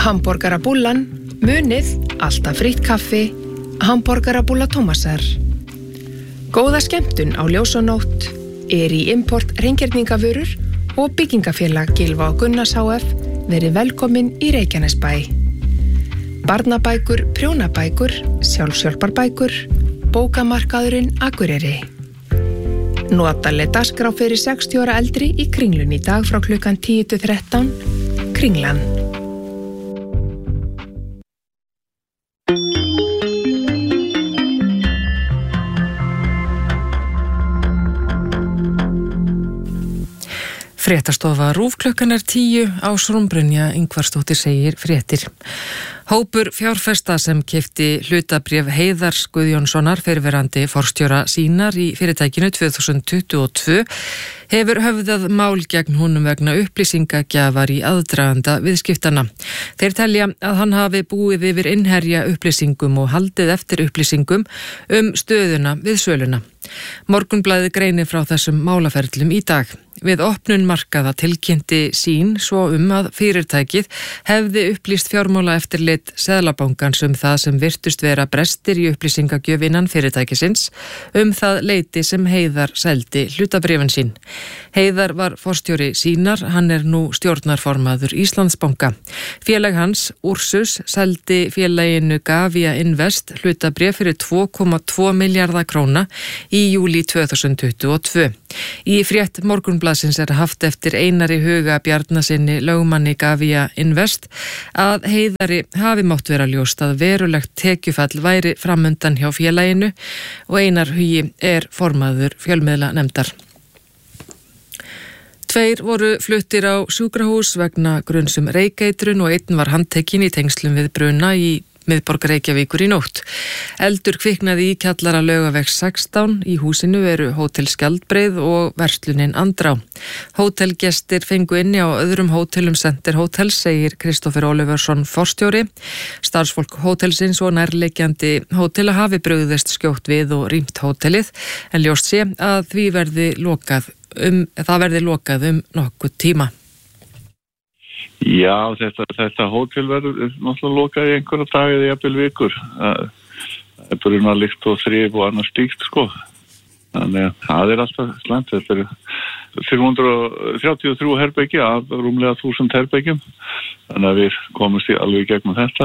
Hamborgarabúllan, munið, alltaf frítt kaffi, Hamborgarabúlla Tómasar. Góða skemmtun á ljós og nótt er í import hreingerningarvörur og byggingafélag Gylfa og Gunnars HF verið velkomin í Reykjanesbæ. Barnabækur, prjónabækur, sjálfshjálparbækur, bókamarkaðurinn Akureyri. Notaleg dagskrá fyrir 60 ára eldri í Kringlunni í dag frá klukkan 10 til 13, Kringlan. Fréttastofa RÚV klukkan 10 á Brynja Ingvarsdóttir segir fréttir. Hópur fjárfesta sem keypti hlutabréf Heiðars Guðjónssonar fyrrverandi forstjóra Sýnar í fyrirtækinu 2022 hefur höfðað mál gegn honum vegna upplýsingagjafar í aðdraganda viðskiptana. Þeir telja að hann hafi búið yfir innherja upplýsingum og haldið eftir upplýsingum stöðuna við söluna. Morgunblaðið greinir frá þessum málaferlum í dag. Við opnun markaða tilkynnti Sýn svo að fyrirtækið hefði upplýst fjármálaeftirlit Seðlabankans það sem virtust vera brestir í upplýsingagjöf innan fyrirtækisins það leyti sem Heiðar seldi hlutabréfin sín. Heiðar var forstjóri Sýnar, hann er nú stjórnarformaður Íslandsbanka. Félag hans, Ursus, seldi félaginu Gavia Invest hlutabréf fyrir 2,2 milljarða króna í júlí 2022. Í frétt Morgunblaðsins er haft eftir Einari Huga Bjarnasyni lögmanni Gavia Invest að Heiðari hafi mátt vera ljóst að verulegt tekjufall væri framundan hjá félaginu og Einar Hugi er formaður fjölmiðlanefndar. 2 voru fluttir á sjúkrahús vegna gruns reykeitrun og 1 var handtekinn í tengslum við bruna í miðborg Reykjavíkur í nótt. Eldur kviknaði í kjallara Laugavegs 16, í húsinu eru Hótel Skjaldbreið og verslunin Andrá. Hótelgestir fengu inni á öðrum hótelum Center Hotels, segir Kristoffer Oliversson forstjóri. Starfsfólk hótelsins og nærliggjandi hótela hafi brugðist skjótt við og rýmt hótelið, en ljóst sé að því verði lokað nokkuð tíma. Já, þetta hótel verður náttúrulega lokað í einhverja daga eða jafnvel vikur. Það er bara líkt og þrif og annað slíkt, sko. Þannig að það er alltaf slæmt. Þetta er 433 herbergi af rúmlega 1000 herbergjum. Þannig að við komumst alveg í gegnum þetta.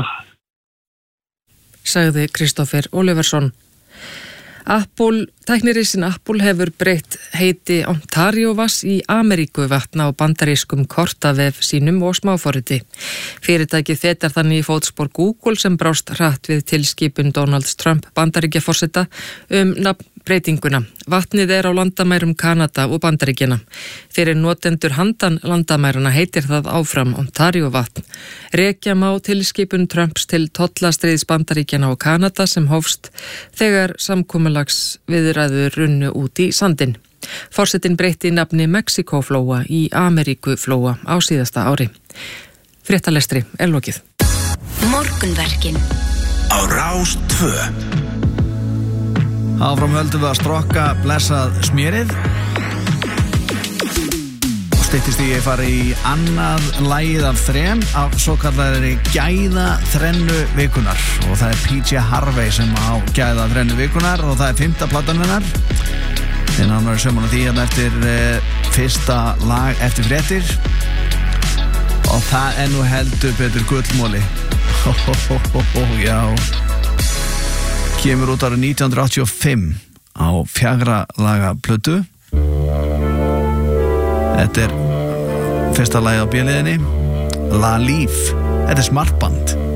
Sagði Kristoffer Oliversson. Tæknirísin Apple hefur breytt heiti Ontario Vatns í Ameríkuvatna á bandarískum kortavef sínum og smáforriti. Fyrirtækið fetar þannig í fótspor Google sem brást hratt við tilskipun Donald Trump Bandaríkjaforseta nafnbreytinguna. Vatnið er á landamærum Kanada og Bandaríkjana. Fyrir notendur handan landamæruna heitir það áfram Ontario vatn. Rekja má tilskipun Trumps til tollastríðs Bandaríkjana og Kanada sem hófst þegar samkomulags viðræður runnu út í sandinn. Forsetinn breytti nafni Mexikóflóa í Ameríkuflóa á síðasta ári. Fréttalestri er lokið. Morgunverkin á Rás 2. Áfram höldum við að strokka blessað smjörið. Styttist í að fara í annað lagið af 3 af svokallari gæða þrennu vikunar og það er PJ Harvey sem á gæða þrennu vikunar og það er 5. platan hennar. En hann var sömman að því að eftir fyrsta lag eftir fréttir og það er nú heldur betur gullmóli. Já. Kemur út árið 1985 á 4 laga plötu. Þetta er fyrsta lagið á B-liðinni, La Live. Þetta er smartband.